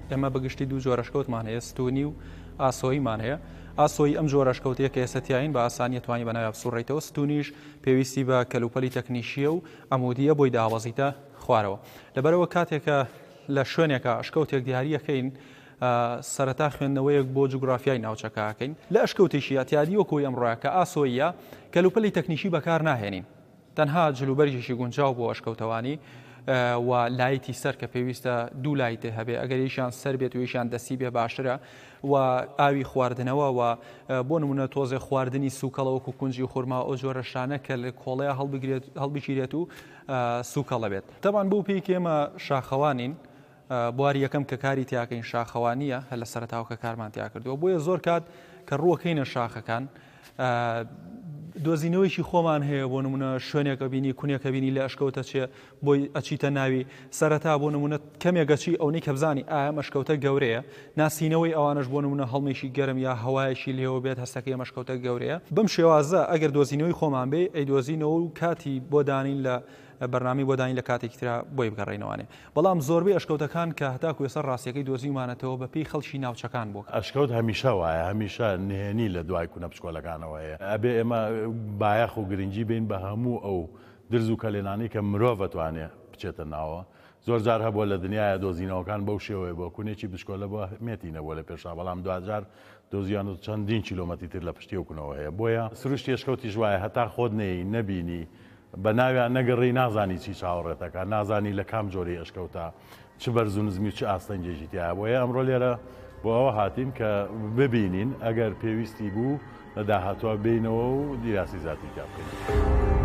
ئێمە بەگشتی دوو جۆرەشکەوتمان هەیە، ستونی و ئاسۆیمان هەیە. ئاسۆی ئەم جۆرەشکەوتەیە کە ئێستاین بە ئاسانی توانی بەناوی بسوڕێتەوە، ستونیش پێویستی بە کەلوپەلی تەکنیشیە و ئەمودیە بۆی داوەزیتە خوارەوە. لەبەرەوە کاتێکە لە شوێنێکە ئەشکەوتێک دیاریەکەین سەرەتا خوێندنەوەیەک بۆ جوگرافیای ناوچەکەکەین لە ئەشکەوتێکی یاتیادی وەکوی ئەمڕۆیە کە ئاسۆیە کەلوپەلی تەکنیشی بەکار ناهێنین، تەنها جلوبەرجێکی گونجاو بۆ ئەشکەوتەوانی و لایتی سەر کە پێویستە دوو لایتێ هەبێ، ئەگەر یشان سەر بێت و یشان دەستی بێ باشترە، و ئاوی خواردنەوە و بۆ نمونە تۆزێ خواردنی سوکەڵەوەکو کونجی و خورما ئەو جۆرە شانە کە لە کۆڵەیە هەڵبگیرێت و سوکەڵە بێت. تەبان بۆ پێی ئێمە شاخەوانین، بواری یەکەم کە کاری تیاکەین شاخەوانیە هە لە سەرتاوە کە کارمان تیا کردووە، بۆیە زۆر کات کە ڕووەکەینە شاخەکان دۆزینەوەیشی خۆمان هەیە، بۆ نمونە شوێنێکە بینی کونیەکە بینی لە ئەشکەوتە چێ بۆی ئەچیتە ناوی سەرەتا بۆ نمونە کەمێکگەچی ئەوەی کە بزانی ئایا مەشکەوتە گەورەیە، ناسینەوەی ئەوانش بۆ نمونە هەڵمێکی گەرم یا هەوایەکی لێەوە بێت هەستەکەی مەشکەوتە گەورەیە. بەم شێوازە ئەگەر دۆزینەوەی خۆمان بێ ئەیدۆزینەوە و کاتی بۆ دانین لە بەرنامی بۆ داین لە کاتێکی ترا بۆی بگەڕێنەوەێ. بەڵام زۆربەی ئەشکەوتەکان کە هەتاکو ێستا ڕاستیەکەی دۆزیمانەتەوە بە پێی خەڵکی ناوچەکان بوو. ئەشکەوت هەمیشە وایە، هەمیشە نهێنی لە دوای کوونە پشکۆلەکانەوە هەیە. ئەبێ ئێمە بایەخ و گرنگی بین بە هەموو ئەو درز و کەلێنانی کە مرۆڤ دەتوانێت بچێتە ناوە. زۆر جار هەبووە لە دنیاە دۆزینەوەکان بەو شێوەیە بۆ کونێکی بشکۆلە بۆ مێتینەوە لە پێشا، بەڵام دوجار دۆزیان چەندین کیلۆمەتری تر لە پشتی ئەوکونەوە هەیە. بۆیە سروشتی ئەشکەوتی ژوایە هەتا خۆت نەبینی بە ناویان نەگەڕی نازانی چی چاوەڕێتەکە، نازانی لە کام جۆری ئەشکەوتە چ بەرز و نزمی و چ ئاستەنجێژی تایە. بۆیە ئەمڕۆ لێرە بۆ ئەوە هاتین کە ببینین ئەگەر پێویستی بوو لە داهاتوە بینەوە و دیراسی زیاتری بکەین.